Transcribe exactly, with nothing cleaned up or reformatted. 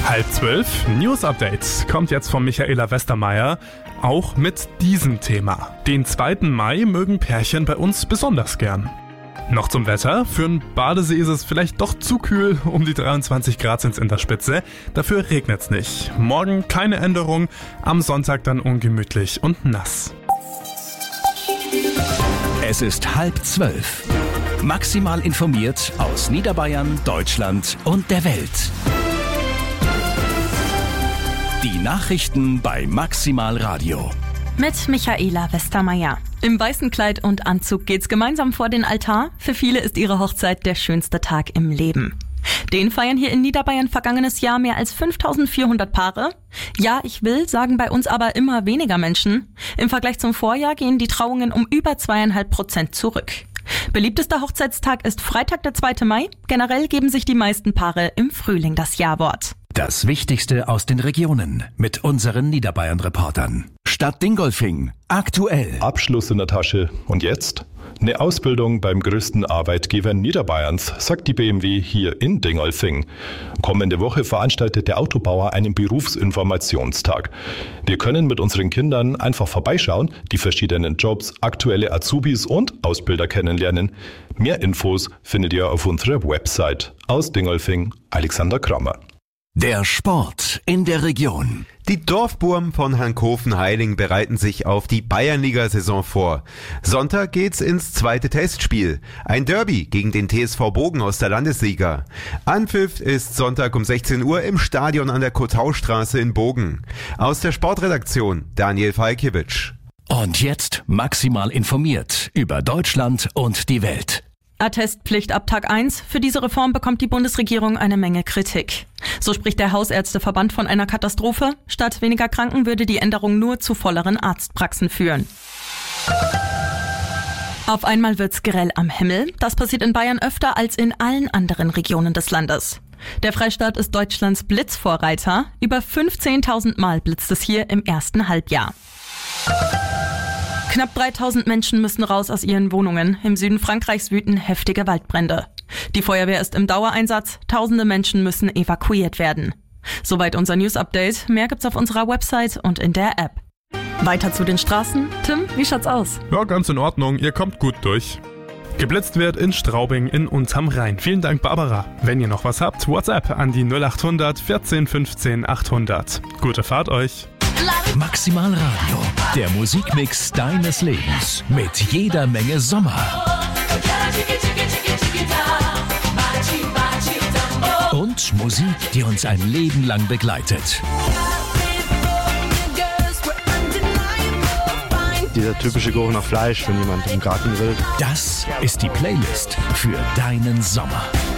Halb zwölf, News Update, kommt jetzt von Michaela Westermeier, auch mit diesem Thema. Den zweiten Mai mögen Pärchen bei uns besonders gern. Noch zum Wetter, für einen Badesee ist es vielleicht doch zu kühl, um die dreiundzwanzig Grad sind's in der Spitze, dafür regnet's nicht. Morgen keine Änderung, am Sonntag dann ungemütlich und nass. Es ist halb zwölf. Maximal informiert aus Niederbayern, Deutschland und der Welt. Die Nachrichten bei Maximal Radio. Mit Michaela Westermeier. Im weißen Kleid und Anzug geht's gemeinsam vor den Altar. Für viele ist ihre Hochzeit der schönste Tag im Leben. Den feiern hier in Niederbayern vergangenes Jahr mehr als fünftausendvierhundert Paare. Ja, ich will, sagen bei uns aber immer weniger Menschen. Im Vergleich zum Vorjahr gehen die Trauungen um über zweieinhalb Prozent zurück. Beliebtester Hochzeitstag ist Freitag, der zweite Mai. Generell geben sich die meisten Paare im Frühling das Ja-Wort. Das Wichtigste aus den Regionen mit unseren Niederbayern-Reportern. Stadt Dingolfing, aktuell. Abschluss in der Tasche. Und jetzt? Eine Ausbildung beim größten Arbeitgeber Niederbayerns, sagt die B M W hier in Dingolfing. Kommende Woche veranstaltet der Autobauer einen Berufsinformationstag. Wir können mit unseren Kindern einfach vorbeischauen, die verschiedenen Jobs, aktuelle Azubis und Ausbilder kennenlernen. Mehr Infos findet ihr auf unserer Website. Aus Dingolfing, Alexander Krammer. Der Sport in der Region. Die Dorfburm von Hankhofen-Heiling bereiten sich auf die Bayernliga-Saison vor. Sonntag geht's ins zweite Testspiel. Ein Derby gegen den T S V Bogen aus der Landesliga. Anpfiff ist Sonntag um sechzehn Uhr im Stadion an der Kotaustraße in Bogen. Aus der Sportredaktion Daniel Falkiewicz. Und jetzt maximal informiert über Deutschland und die Welt. Attestpflicht ab Tag eins. Für diese Reform bekommt die Bundesregierung eine Menge Kritik. So spricht der Hausärzteverband von einer Katastrophe. Statt weniger Kranken würde die Änderung nur zu volleren Arztpraxen führen. Auf einmal wird's grell am Himmel. Das passiert in Bayern öfter als in allen anderen Regionen des Landes. Der Freistaat ist Deutschlands Blitzvorreiter. Über fünfzehntausend Mal blitzt es hier im ersten Halbjahr. Knapp dreitausend Menschen müssen raus aus ihren Wohnungen. Im Süden Frankreichs wüten heftige Waldbrände. Die Feuerwehr ist im Dauereinsatz. Tausende Menschen müssen evakuiert werden. Soweit unser News-Update. Mehr gibt's auf unserer Website und in der App. Weiter zu den Straßen. Tim, wie schaut's aus? Ja, ganz in Ordnung. Ihr kommt gut durch. Geblitzt wird in Straubing in Unterm Rhein. Vielen Dank, Barbara. Wenn ihr noch was habt, WhatsApp an die null achthundert vierzehn fünfzehn achthundert. Gute Fahrt euch. Maximal Radio, der Musikmix deines Lebens mit jeder Menge Sommer. Und Musik, die uns ein Leben lang begleitet. Dieser typische Geruch nach Fleisch, wenn jemand im Garten grillt. Das ist die Playlist für deinen Sommer.